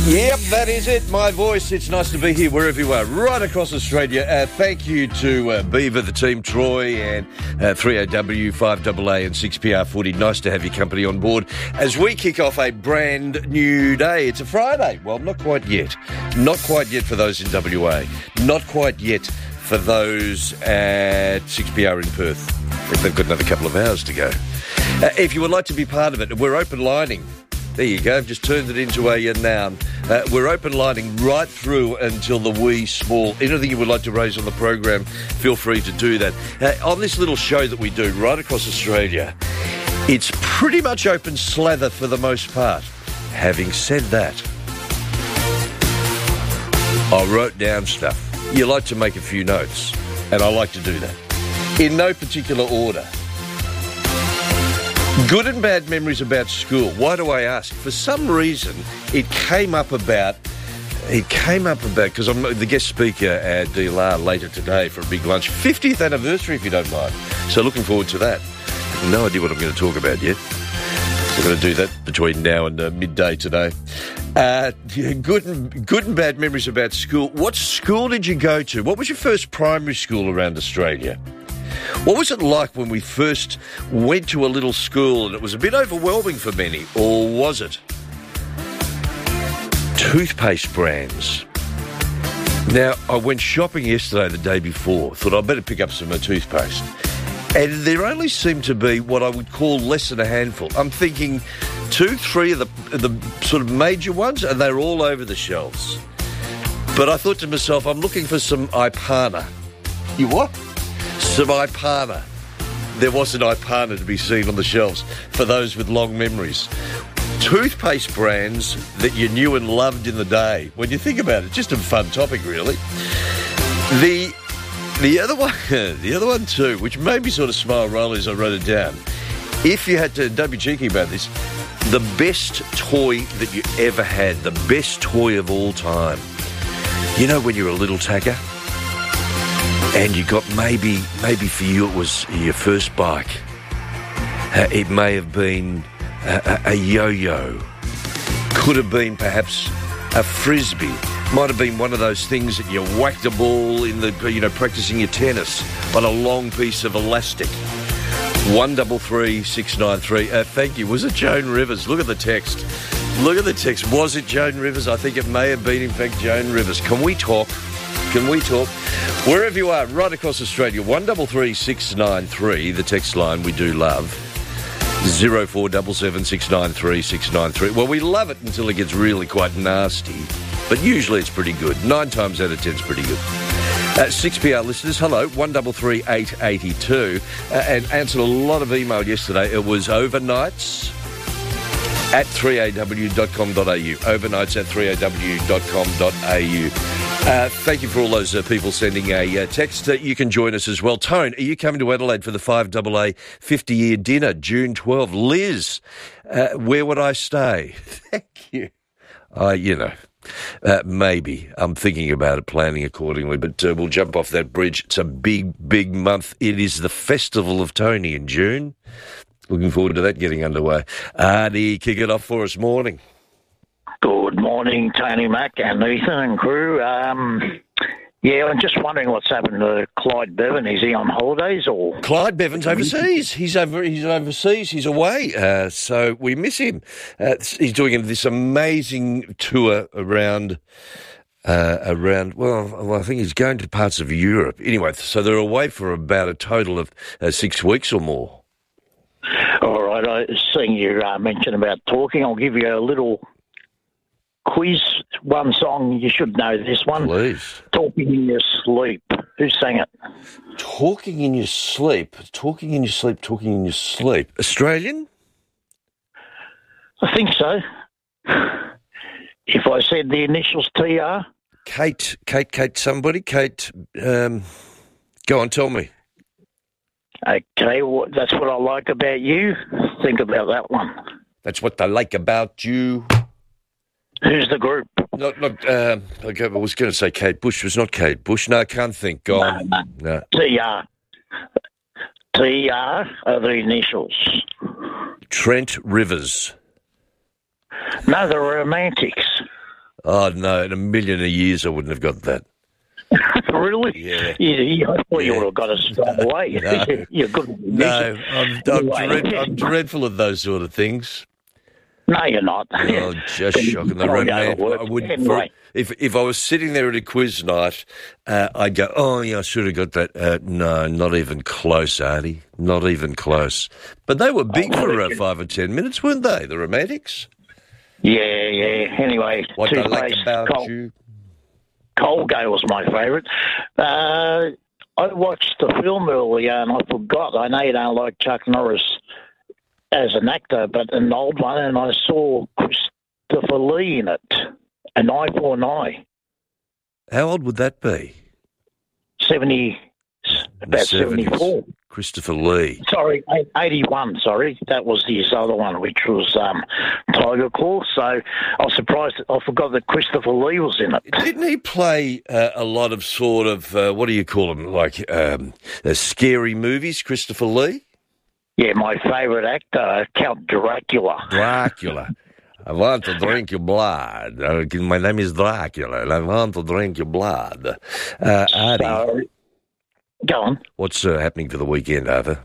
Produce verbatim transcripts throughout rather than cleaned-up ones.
Yep, that is it. My voice. It's nice to be here wherever you are, right across Australia. Uh, thank you to uh, Beaver, the team, Troy, and uh, three A W, five A A, and six P R Footy. Nice to have your company on board as we kick off a brand new day. It's a Friday. Well, not quite yet. Not quite yet for those in W A. Not quite yet for those at six P R in Perth. I think they've got another couple of hours to go. Uh, if you would like to be part of it, we're open lining. There you go. I've just turned it into a, a noun. Uh, we're open lining right through until the wee small. Anything you would like to raise on the program, feel free to do that. Uh, on this little show that we do right across Australia, it's pretty much open slather for the most part. Having said that, I wrote down stuff. You like to make a few notes, and I like to do that. In no particular order. Good and bad memories about school. Why do I ask? For some reason, it came up about, it came up about, because I'm the guest speaker at D L R later today for a big lunch. fiftieth anniversary, if you don't mind. So looking forward to that. No idea what I'm going to talk about yet. We're going to do that between now and uh, midday today. Uh, good, and, good and bad memories about school. What school did you go to? What was your first primary school around Australia? What was it like when we first went to a little school and it was a bit overwhelming for many, or was it? Toothpaste brands. Now, I went shopping yesterday, the day before, thought I'd better pick up some uh, toothpaste. And there only seemed to be what I would call less than a handful. I'm thinking two, three of the, the sort of major ones, and they're all over the shelves. But I thought to myself, I'm looking for some Ipana. You what? Some Ipana. There was an Ipana to be seen on the shelves for those with long memories. Toothpaste brands that you knew and loved in the day. When you think about it, just a fun topic, really. The the other one, the other one too, which made me sort of smile rolling as I wrote it down. If you had to, don't be cheeky about this, the best toy that you ever had, the best toy of all time. You know when you were a little tacker? And you got maybe, maybe for you it was your first bike. Uh, it may have been a, a, a yo-yo. Could have been perhaps a frisbee. Might have been one of those things that you whacked a ball in the, you know, practicing your tennis on a long piece of elastic. One double three six nine three. Uh, thank you. Was it Joan Rivers? Look at the text. Look at the text. Was it Joan Rivers? I think it may have been, in fact, Joan Rivers. Can we talk? Can we talk? Wherever you are, right across Australia, one double three six nine three, the text line we do love. Zero four seven seven six nine three six nine three. Well, we love it until it gets really quite nasty, but usually it's pretty good. Nine times out of ten is pretty good. Uh, six P R listeners, hello, one double three eight eighty two, uh, and answered a lot of email yesterday. It was overnights at three A W dot com dot A U. Overnights at three A W dot com dot A U. Uh, thank you for all those uh, people sending a uh, text. Uh, you can join us as well. Tone, are you coming to Adelaide for the five A A fifty-year dinner, June twelfth? Liz, uh, where would I stay? Thank you. Uh, you know, uh, maybe. I'm thinking about it, planning accordingly, but uh, we'll jump off that bridge. It's a big, big month. It is the Festival of Tony in June. Looking forward to that getting underway. Arnie, kick it off for us. Morning. Good morning, Tony Mack and Ethan and crew. Um, yeah, I'm just wondering what's happened to Clyde Bevan. Is he on holidays or? Clyde Bevan's overseas. He's over. He's overseas. He's away. Uh, so we miss him. Uh, he's doing this amazing tour around. Uh, around. Well, well, I think he's going to parts of Europe. Anyway, so they're away for about a total of uh, six weeks or more. All right. I seeing you uh, mention about talking. I'll give you a little quiz. One song, you should know this one. Please. Talking in Your Sleep. Who sang it? Talking in Your Sleep. Talking in Your Sleep. Talking in Your Sleep. Australian? I think so. If I said the initials T R? Kate, Kate, Kate somebody? Kate, um, go on, tell me. Okay, well, that's what I like about you. Think about that one. That's what I like about you. Who's the group? Not, not. Um, okay, I was going to say Kate Bush. It was not Kate Bush. No, I can't think. Go on. No, no. T R. T R are the initials. Trent Rivers. No, the Romantics. Oh, no, in a million of years I wouldn't have got that. Really? Yeah. Yeah, yeah, I thought you Yeah. would have got us straight away. No. You're good with No, music. I'm, I'm, Anyway. dread, I'm dreadful of those sort of things. No, you're not. Oh, just Can you shocking. The probably romantic. overwork I wouldn't. anyway. For, if if I was sitting there at a quiz night, uh, I'd go, "Oh yeah, I should have got that." Uh, no, not even close, Artie. Not even close. But they were big Oh, for uh, yeah. five or ten minutes, weren't they? The Romantics. Yeah, yeah. Anyway, What I like Toothpaste, about Col- you. Colgate was my favourite. Uh, I watched the film earlier and I forgot. I know you don't like Chuck Norris as an actor, but an old one, and I saw Christopher Lee in it, An Eye for an Eye. How old would that be? seventy, about seventies. seventy-four. Christopher Lee. Sorry, eight- eighty-one, sorry. That was his other one, which was um, Tiger Claw. So I was surprised, that I forgot that Christopher Lee was in it. Didn't he play uh, a lot of sort of, uh, what do you call them, like um, uh, scary movies, Christopher Lee? Yeah, my favourite actor, Count Dracula. Dracula. I want to drink your blood. Uh, my name is Dracula, and I want to drink your blood. Uh, Artie, So, go on. what's uh, happening for the weekend, Arthur?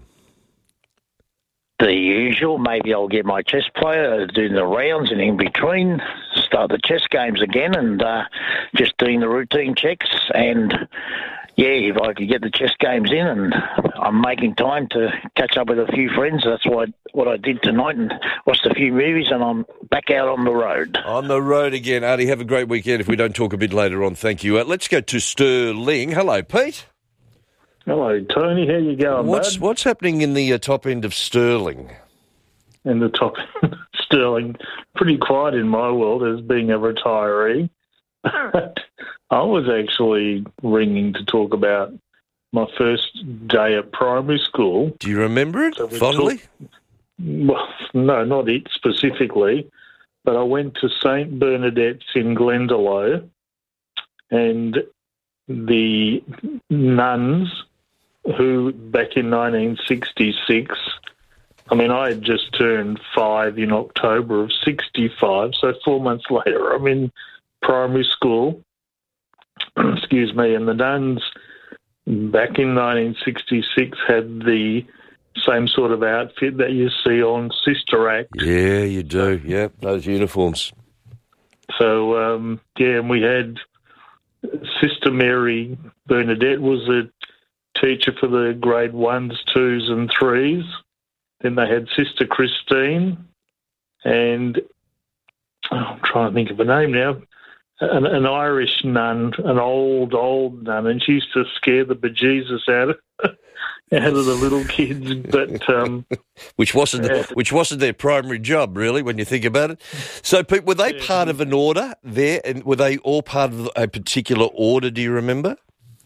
The usual. Maybe I'll get my chess player doing the rounds, and in between start the chess games again, and uh, just doing the routine checks. And yeah, if I could get the chess games in, and I'm making time to catch up with a few friends. That's what what I did tonight, and watched a few movies, and I'm back out on the road. On the road again, Artie. Have a great weekend. If we don't talk a bit later on, thank you. Uh, let's go to Stirling. Hello, Pete. Hello, Tony. How you going, What's bud? what's happening in the uh, top end of Stirling? In the top, Sterling, pretty quiet in my world as being a retiree. I was actually ringing to talk about my first day at primary school. Do you remember it So we fondly? Well, no, not it specifically, but I went to Saint Bernadette's in Glendalough, and the nuns who, back in nineteen sixty-six, I mean, I had just turned five in October of sixty-five, so four months later I'm in primary school, excuse me, and the nuns back in nineteen sixty-six had the same sort of outfit that you see on Sister Act. Yeah, you do. Yeah, those uniforms. So, um, yeah, and we had Sister Mary Bernadette was a teacher for the grade ones, twos and threes. Then they had Sister Christine and oh, I'm trying to think of her name now, an, an Irish nun, an old, old nun, and she used to scare the bejesus out of out of the little kids. But um, Which wasn't Yeah. which wasn't their primary job, really, when you think about it. So, Pete, were they Yeah. part of an order there, and were they all part of a particular order? Do you remember?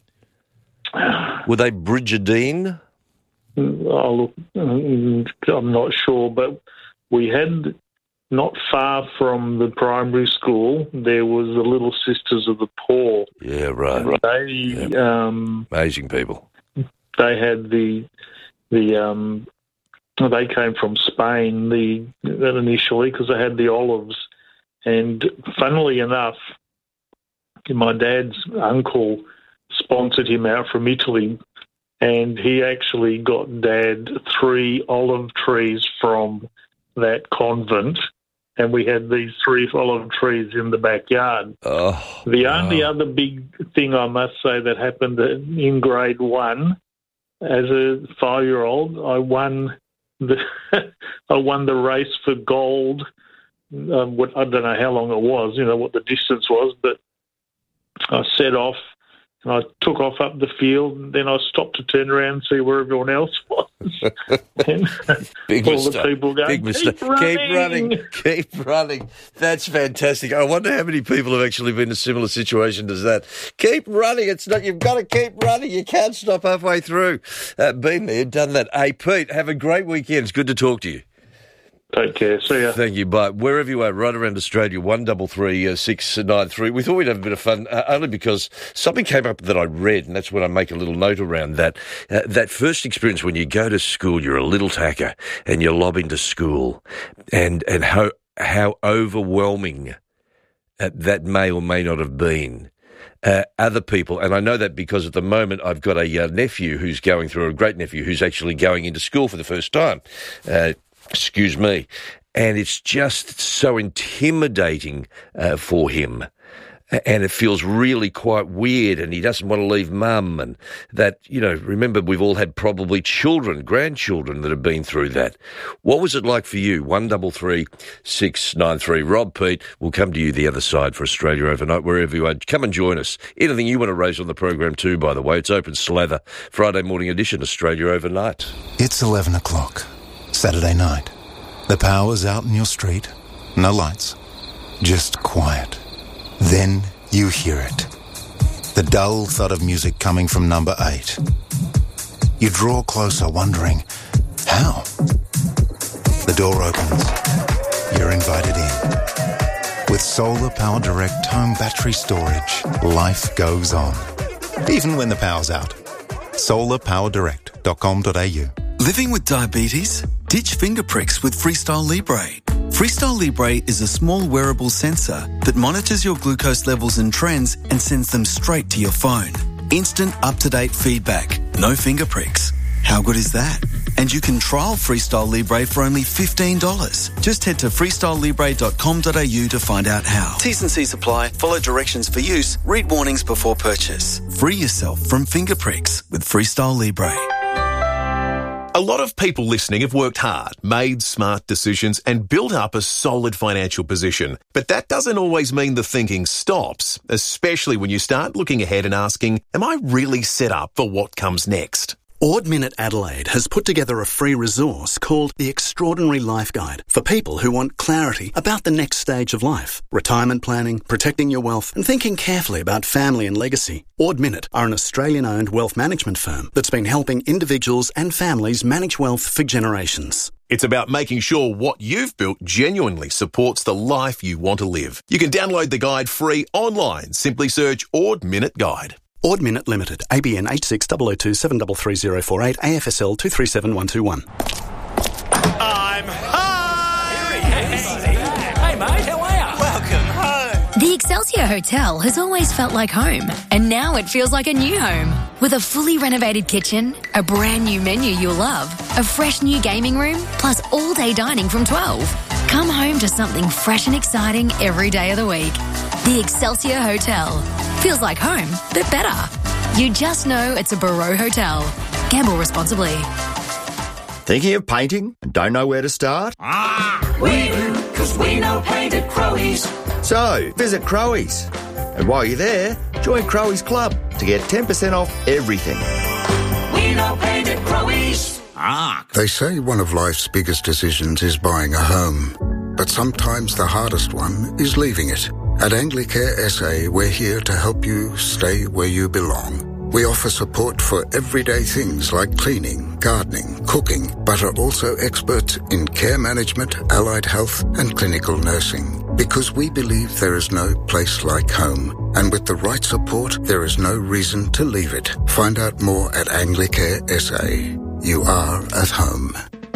Were they Brigidine? oh, look, I'm not sure, but we had not far from the primary school, there was the Little Sisters of the Poor. Yeah, right. And they um, Amazing people. they had the the um, they came from Spain the initially because they had the olives, and funnily enough, my dad's uncle sponsored him out from Italy, and he actually got Dad three olive trees from that convent, and we had these three olive trees in the backyard. Oh, The only wow. other big thing I must say that happened in grade one, as a five-year-old, I won the I won the race for gold. Um, what, I don't know how long it was, you know, what the distance was, but I set off and I took off up the field, and then I stopped to turn around and see where everyone else was. And Big all mistake. the people going, Big mistake. Keep running! Keep running. Keep running. That's fantastic. I wonder how many people have actually been in a similar situation as that. Keep running. It's not. You've got to keep running. You can't stop halfway through. Uh, been there, done that. Hey, Pete, have a great weekend. It's good to talk to you. Take care. See ya. Thank you. But wherever you are, right around Australia, one double three uh, six nine three. We thought we'd have a bit of fun, uh, only because something came up that I read, and that's when I make a little note around that. Uh, that first experience when you go to school, you're a little tacker, and you're lobbing to school, and and how how overwhelming uh, that may or may not have been uh, other people. And I know that because at the moment I've got a uh, nephew who's going through, a great nephew who's actually going into school for the first time. Uh, excuse me. And it's just so intimidating uh, for him. And it feels really quite weird, and he doesn't want to leave mum. And that, you know, remember, we've all had probably children, grandchildren that have been through that. What was it like for you? one double three six nine three. Rob, Pete, we'll come to you the other side for Australia Overnight, wherever you are. Come and join us. Anything you want to raise on the program too, by the way. It's Open Slather, Friday morning edition, Australia Overnight. It's eleven o'clock, Saturday night. The power's out in your street. No lights. Just quiet. Then you hear it. The dull thud of music coming from number eight. You draw closer, wondering, how? The door opens. You're invited in. With Solar Power Direct home battery storage, life goes on. Even when the power's out. solar power direct dot com dot a u. Living with diabetes? Ditch finger pricks with Freestyle Libre. Freestyle Libre is a small wearable sensor that monitors your glucose levels and trends and sends them straight to your phone. Instant, up-to-date feedback. No finger pricks. How good is that? And you can trial Freestyle Libre for only fifteen dollars. Just head to freestyle libre dot com dot a u to find out how. T's and C's apply. Follow directions for use. Read warnings before purchase. Free yourself from finger pricks with Freestyle Libre. A lot of people listening have worked hard, made smart decisions and built up a solid financial position. But that doesn't always mean the thinking stops, especially when you start looking ahead and asking, am I really set up for what comes next? Ord Minnett Adelaide has put together a free resource called The Extraordinary Life Guide for people who want clarity about the next stage of life, retirement planning, protecting your wealth, and thinking carefully about family and legacy. Ord Minnett are an Australian-owned wealth management firm that's been helping individuals and families manage wealth for generations. It's about making sure what you've built genuinely supports the life you want to live. You can download the guide free online. Simply search Ord Minnett Guide. Ord Minnett Limited, A B N eight six zero zero two seven three three zero four eight, A F S L two three seven one two one. I'm home! Hey, hey, mate, how are you? Welcome home. The Excelsior Hotel has always felt like home, and now it feels like a new home. With a fully renovated kitchen, a brand new menu you'll love, a fresh new gaming room, plus all-day dining from twelve. Come home to something fresh and exciting every day of the week. The Excelsior Hotel. Feels like home, but better. You just know it's a Barreau Hotel. Gamble responsibly. Thinking of painting and don't know where to start? Ah, we do, because we know paint at Crowies. So, visit Crowies. And while you're there, join Crowies Club to get ten percent off everything. We know paint at Crowies. Ah. They say one of life's biggest decisions is buying a home. But sometimes the hardest one is leaving it. At Anglicare S A, we're here to help you stay where you belong. We offer support for everyday things like cleaning, gardening, cooking, but are also experts in care management, allied health, and clinical nursing. Because we believe there is no place like home. And with the right support, there is no reason to leave it. Find out more at Anglicare S A. You are at home.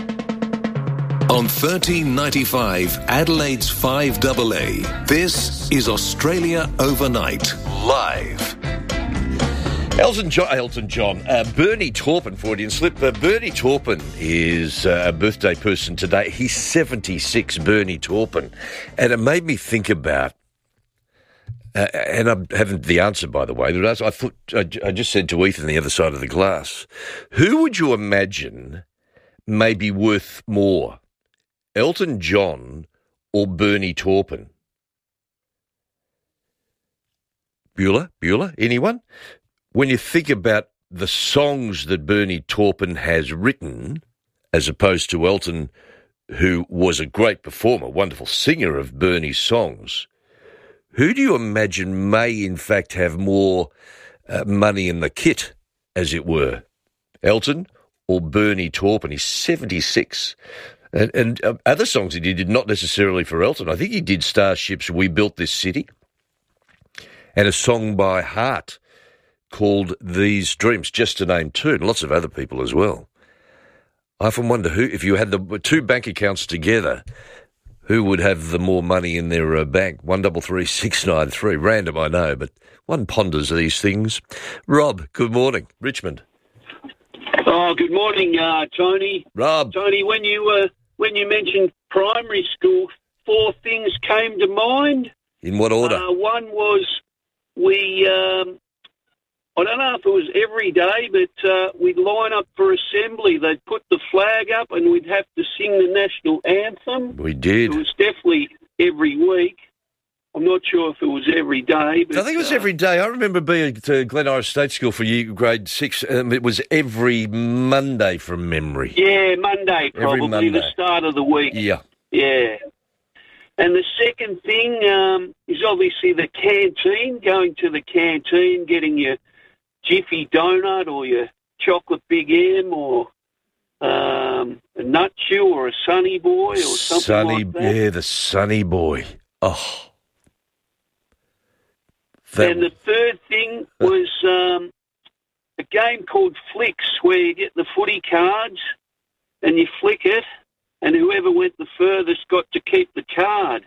On thirteen ninety-five, Adelaide's five A A, this is Australia Overnight, live. Elton John, Elton John, uh, Bernie Taupin, Freudian slip. Uh, Bernie Taupin is uh, a birthday person today. He's seventy-six, Bernie Taupin. And it made me think about, uh, and I haven't the answer, by the way, but I thought, I, I just said to Ethan the other side of the glass, who would you imagine may be worth more? Elton John or Bernie Taupin? Bueller? Bueller? Anyone? When you think about the songs that Bernie Taupin has written, as opposed to Elton, who was a great performer, wonderful singer of Bernie's songs, who do you imagine may in fact have more uh, money in the kit, as it were? Elton or Bernie Taupin? He's seventy-six. And, and uh, other songs he did, did not necessarily for Elton. I think he did Starship's We Built This City and a song by Heart called These Dreams, just to name two, and lots of other people as well. I often wonder who, if you had the two bank accounts together, who would have the more money in their uh, bank. One double three six nine three. Random, I know, but one ponders these things. Rob, good morning. Richmond. Oh, good morning, uh, Tony. Rob. Tony, when you uh, when you mentioned primary school, four things came to mind. In what order? Uh, one was we, um, I don't know if it was every day, but uh, we'd line up for assembly. They'd put the flag up and we'd have to sing the national anthem. We did. It was definitely every week. I'm not sure if it was every day. But, I think it was uh, every day. I remember being at Glen Iris State School for year, grade six. Um, it was every Monday from memory. Yeah, Monday probably, Every Monday. the start of the week. Yeah. Yeah. And the second thing um, is obviously the canteen, going to the canteen, getting your Jiffy donut or your chocolate Big M or um, a nut chew or a Sunny Boy or something Sunny, like that. yeah, the Sunny Boy. Oh. That- And the third thing was um, a game called Flicks, where you get the footy cards and you flick it, and whoever went the furthest got to keep the card.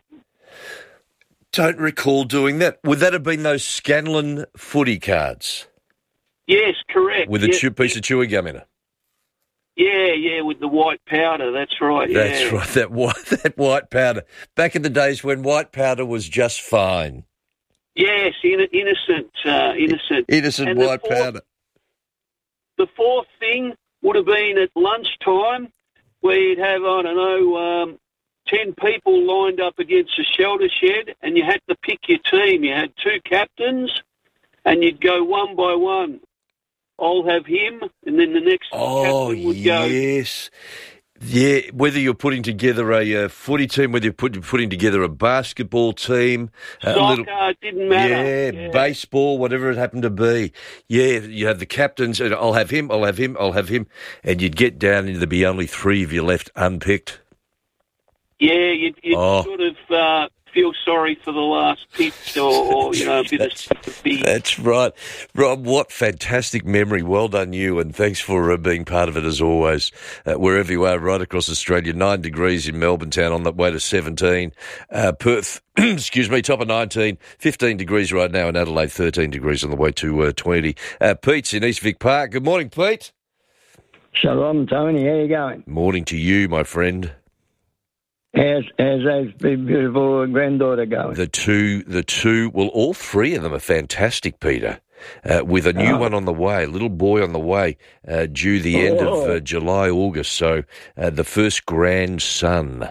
Don't recall doing that. Would that have been those Scanlon footy cards Yes, correct. with a yeah, chew, piece of chewing gum in it? yeah, yeah, with the white powder. That's right. That's yeah. right. That white, that white powder. Back in the days when white powder was just fine. Yes, in, innocent, uh, innocent, Innocent And the white fourth- powder. The fourth thing would have been at lunchtime, where you'd have, I don't know, um, ten people lined up against a shelter shed, and you had to pick your team. You had two captains, and you'd go one by one. I'll have him, and then the next Oh, captain would go. yes. Yeah, whether you're putting together a uh, footy team, whether you're put, putting together a basketball team, a Soccer, little, it didn't matter. Yeah, Yeah. baseball, whatever it happened to be. Yeah, you have the captains, and I'll have him, I'll have him, I'll have him, and you'd get down and there'd be only three of you left unpicked. Yeah, you'd, you'd Oh. sort of uh, feel sorry for the last pitch or, or you know, a bit of sympathy. That's right. Rob, what fantastic memory. Well done you, and thanks for uh, being part of it as always. Uh, wherever you are, right across Australia, nine degrees in Melbourne town on the way to seventeen. Uh, Perth, excuse me, top of nineteen, fifteen degrees right now in Adelaide, thirteen degrees on the way to uh, twenty. Uh, Pete's in East Vic Park. Good morning, Pete. Shalom, Tony. How you going? Morning to you, my friend. How's, how's those beautiful granddaughter going? The two, the two, well, all three of them are fantastic, Peter. Uh, with a new Oh. one on the way, a little boy on the way, uh, due the end of Oh. uh, July, August. So uh, the first grandson.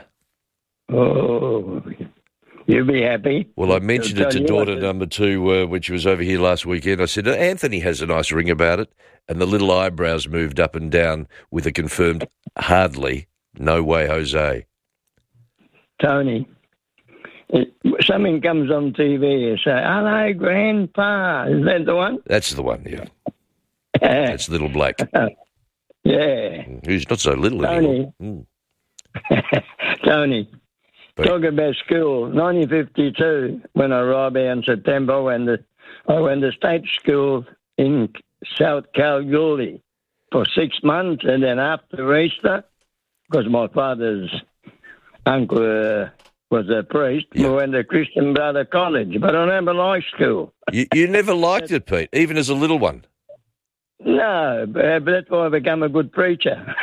Oh, you'll be happy. Well, I mentioned I'll it to tell you daughter what, number two uh, when she was over here last weekend. I said, Anthony has a nice ring about it. And the little eyebrows moved up and down with a confirmed hardly, no way, Jose. Tony, it, something comes on T V, you say, hello, Grandpa. Is that the one? That's the one, yeah. That's little Black. Yeah. Who's not so little Tony. anymore. Mm. Tony, But- talk about school. nineteen fifty-two, when I arrived here in September, when the, I went to state school in South Kalgoorlie for six months, and then after Easter, because my father's uncle uh, was a priest, we went to Christian Brother College, but I never liked school. You, you never liked it, Pete, even as a little one. No, but but that's why I became a good preacher.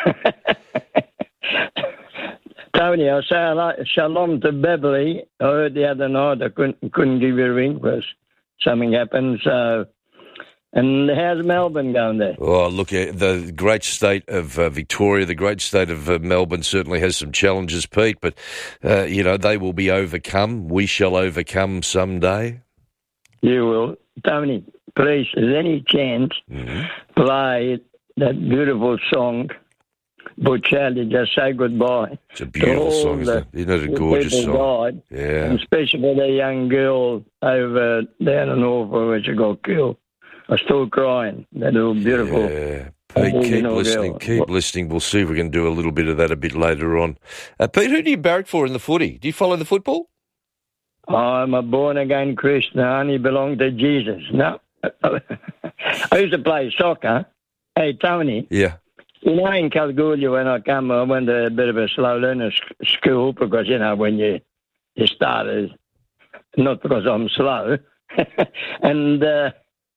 Tony, I say hello- shalom to Beverly. I heard the other night I couldn't, couldn't give you a ring because something happened. So, and how's Melbourne going there? Oh, look, uh, the great state of uh, Victoria, the great state of uh, Melbourne certainly has some challenges, Pete, but, uh, you know, they will be overcome. We shall overcome someday. You will. Tony, please, is there any chance Mm-hmm. play that beautiful song, Bocelli, Just Say Goodbye? It's a beautiful song, isn't it? Isn't it a gorgeous people song? Died, Yeah. and especially the young girl over down in Norfolk where she got killed. I'm still crying. That little beautiful. Yeah. Pete, keep original listening, girl. keep listening. We'll see if we can do a little bit of that a bit later on. Uh, Pete, who do you barrack for in the footy? Do you follow the football? I'm a born-again Christian. I only belong to Jesus. No. I used to play soccer. Hey, Tony. Yeah. You know, in Kalgoorlie, when I come, I went to a bit of a slow learner sc- school because, you know, when you, you started, not because I'm slow, and, uh,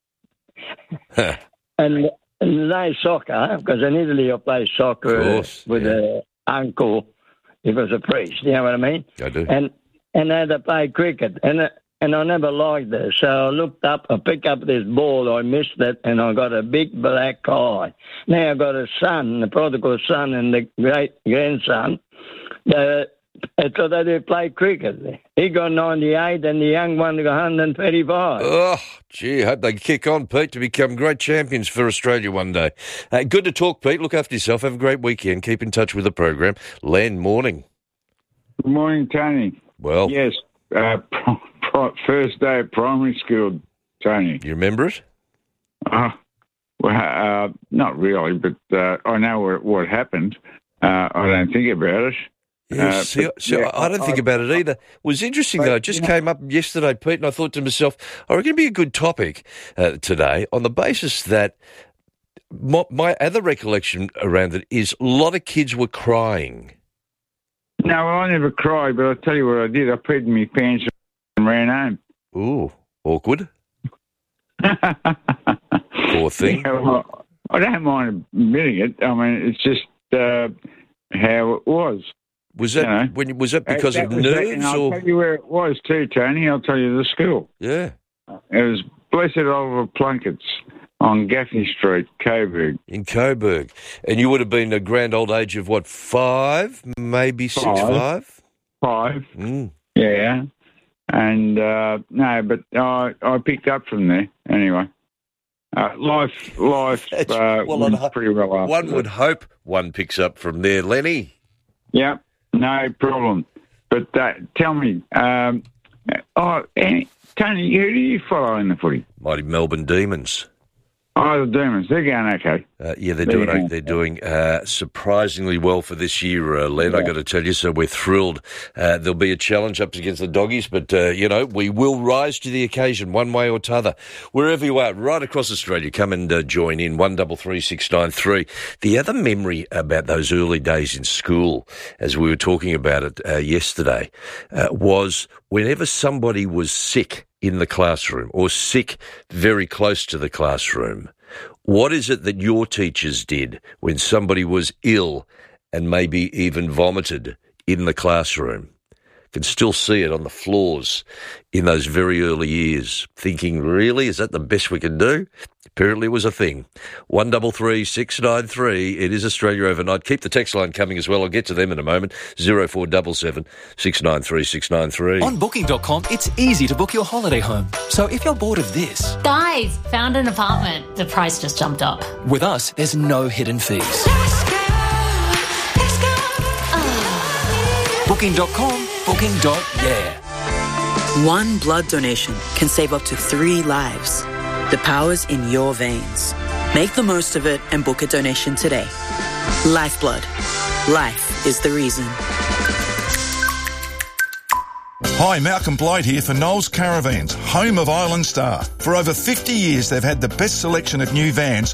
and and they soccer, because in Italy I play soccer course, with yeah. an uncle, he was a priest, you know what I mean? I do. And, and they had to play cricket, and uh, And I never liked it. So I looked up, I picked up this ball, I missed it, and I got a big black eye. Now I got a son, the prodigal son and the great grandson. Uh, I thought they did play cricket. He got ninety-eight and the young one got one hundred thirty-five. Oh, gee, I hope they kick on, Pete, to become great champions for Australia one day. Uh, good to talk, Pete. Look after yourself. Have a great weekend. Keep in touch with the program. Len, morning. Good morning, Tony. Well. Yes, uh, first day of primary school, Tony. You remember it? Uh, well, uh, not really, but uh, I know what, what happened. Uh, I don't think about it. Yeah, uh, see, but, see, yeah, I don't I, think about it either. It was interesting, but, though. It just you know, came up yesterday, Pete, and I thought to myself, I reckon it'd be a good topic uh, today on the basis that my, my other recollection around it is a lot of kids were crying. No, I never cried, but I'll tell you what I did. I peed in my pants and ran home. Ooh, awkward. Poor thing. Yeah, well, I don't mind admitting it. I mean, it's just uh, how it was. Was that you know? when? Was that because that of was nerves that, and I'll or? tell you where it was too, Tony. I'll tell you the school. Yeah. It was Blessed Oliver Plunkett's on Gaffney Street, Coburg. In Coburg. And you would have been a grand old age of, what, five? Maybe six, Five. five? Five. Mm. Yeah. And, uh, no, but I I picked up from there anyway. Uh, life life uh, well, went I'd ho- pretty well after One that. would hope one picks up from there, Lenny. Yeah, no problem. But uh, tell me, um, oh, any, Tony, who do you follow in the footy? Mighty Melbourne Demons. Oh, the Demons, they're going okay. Uh, yeah, they're They're doing going they're doing uh, surprisingly well for this year, uh, Len. I got to tell you, so we're thrilled. Uh, there'll be a challenge up against the Doggies, but uh, you know we will rise to the occasion one way or t'other. Wherever you are, right across Australia, come and uh, join in one double three six nine three. The other memory about those early days in school, as we were talking about it uh, yesterday, uh, was whenever somebody was sick in the classroom or sick very close to the classroom. What is it that your teachers did when somebody was ill and maybe even vomited in the classroom? Can still see it on the floors in those very early years, thinking, really, is that the best we can do? Apparently it was a thing. one double three six nine three. It is Australia Overnight. Keep the text line coming as well. I'll get to them in a moment. zero four seven seven six nine three six nine three. On booking dot com, it's easy to book your holiday home. So if you're bored of this, Guys, found an apartment. The price just jumped up. with us, there's no hidden fees. booking dot com, booking dot yeah. One blood donation can save up to three lives. The power's in your veins. Make the most of it and book a donation today. Lifeblood. Life is the reason. Hi, Malcolm Blight here for Knowles Caravans, home of Island Star. For over fifty years, they've had the best selection of new vans